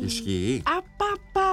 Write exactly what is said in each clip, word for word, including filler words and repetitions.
Ισχύει. Απαπα.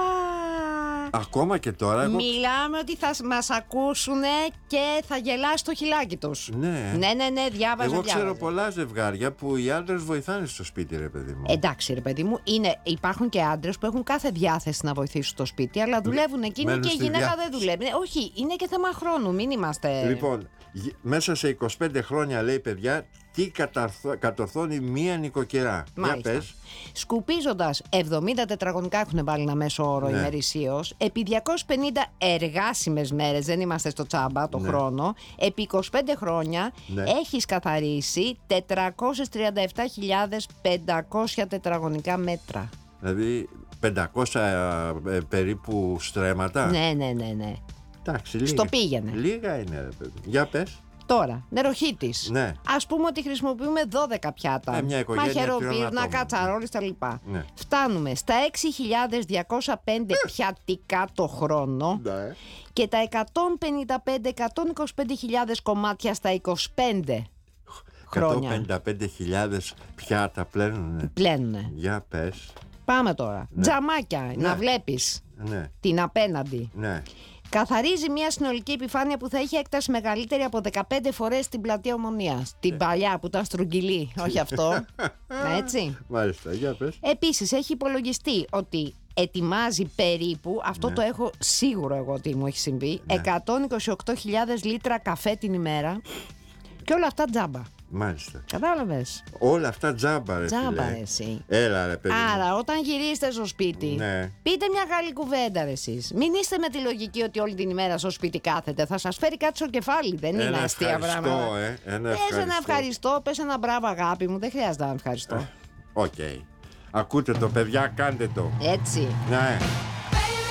Ακόμα και τώρα εγώ... Μιλάμε ότι θα μας ακούσουν και θα γελάσει το χιλάκι τους. Ναι. Ναι, ναι, ναι, διάβαζα. Εγώ διάβαζα. ξέρω πολλά ζευγάρια που οι άντρες βοηθάνε στο σπίτι, ρε παιδί μου. Εντάξει, ρε παιδί μου, είναι, υπάρχουν και άντρες που έχουν κάθε διάθεση να βοηθήσουν στο σπίτι, αλλά δουλεύουν εκείνοι Μένουν και η στη γυναίκα διάθεση. δεν δουλεύει. Όχι, είναι και θέμα χρόνου, μην είμαστε. Λοιπόν, γ- μέσα σε είκοσι πέντε χρόνια, λέει, παιδιά, τι καταρθώ, κατορθώνει μία νοικοκυρά. Για πες. Σκουπίζοντας εβδομήντα τετραγωνικά έχουν βάλει ένα μέσο όρο Ναι. ημερησίως, επί διακόσιες πενήντα εργάσιμες μέρες, δεν είμαστε στο τσάμπα το Ναι. χρόνο, επί είκοσι πέντε χρόνια Ναι. έχεις καθαρίσει τετρακόσιες τριάντα επτά χιλιάδες πεντακόσια τετραγωνικά μέτρα. Δηλαδή πεντακόσια ε, περίπου στρέμματα. Ναι, ναι, ναι, ναι. Εντάξει, λίγα. Στο πήγαινε. Λίγα είναι, ρε παιδί. Για πες. Τώρα, νεροχύτης. Ναι. Ας πούμε ότι χρησιμοποιούμε δώδεκα πιάτα. Ε, μια οικογένεια τριών μαχαιροπύρνα, ατόμων. κατσαρόλες τα λοιπά. Ναι. Φτάνουμε στα έξι χιλιάδες διακόσια πέντε πιατικά το χρόνο Ναι. και τα εκατόν πενήντα πέντε με εκατόν είκοσι πέντε χιλιάδες κομμάτια στα είκοσι πέντε χρόνια. εκατόν πενήντα πέντε χιλιάδες πιάτα πλένουνε. Πλένουνε. Για πες. Πάμε τώρα. Ναι. Τζαμάκια, Ναι. να βλέπεις Ναι. την απέναντι. Ναι. Καθαρίζει μια συνολική επιφάνεια που θα έχει έκταση μεγαλύτερη από δεκαπέντε φορές την πλατεία Ομονίας. Την παλιά που ήταν στρογγυλή, όχι αυτό. Έτσι. Μάλιστα, για πες. Επίσης έχει υπολογιστεί ότι ετοιμάζει περίπου, αυτό Ναι. το έχω σίγουρο εγώ ότι μου έχει συμβεί, εκατόν είκοσι οκτώ χιλιάδες λίτρα καφέ την ημέρα και όλα αυτά τζάμπα. Μάλιστα. Κατάλαβες. Όλα αυτά τζάμπα, ρε Τζάμπα, φίλε. εσύ. Έλα, ρε παιδί μου. Άρα, όταν γυρίσετε στο σπίτι, Ναι. πείτε μια καλή κουβέντα, ρε εσείς. Μην είστε με τη λογική ότι όλη την ημέρα στο σπίτι κάθετε. Θα σας φέρει κάτι στο κεφάλι. Δεν είναι Ένα αστεία ευχαριστώ, πράγματα. ε. Ένα Πες ένα ευχαριστώ. ευχαριστώ, πες ένα μπράβο, αγάπη μου. Δεν χρειάζεται να ευχαριστώ. Οκ. Ακούτε το, παιδιά, κάντε το. Έτσι. Ναι.